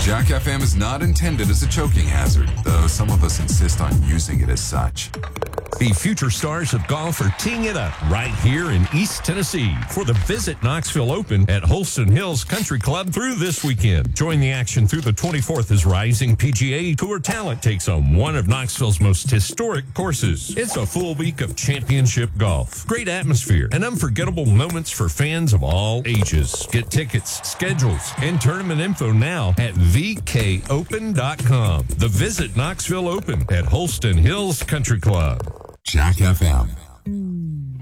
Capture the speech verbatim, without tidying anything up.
Jack F M is not intended as a choking hazard, though some of us insist on using it as such. The future stars of golf are teeing it up right here in East Tennessee for the Visit Knoxville Open at Holston Hills Country Club through this weekend. Join the action through the twenty-fourth as rising P G A Tour talent takes on one of Knoxville's most historic courses. It's a full week of championship golf, great atmosphere, and unforgettable moments for fans of all ages. Get tickets, schedules, and tournament info now at v k open dot com. The Visit Knoxville Open at Holston Hills Country Club. Jack F M.